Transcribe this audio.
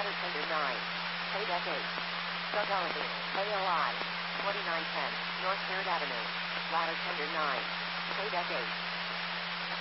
Ladder tender 9. Pay deck 8. Truck elevator. AOI. 2910. North 3rd Avenue. Ladder tender 9. Pay deck 8.